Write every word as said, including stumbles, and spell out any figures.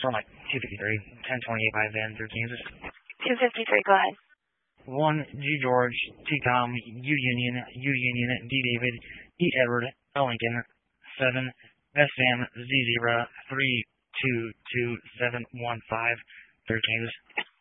for like two fifty-three, ten twenty-eight by Van through Kansas. two fifty-three, go ahead. one G George, T Tom, U Union, U Union, D David, E Edward, L Lincoln, seven S Sam, Z Zebra, three two two seven one five through Kansas.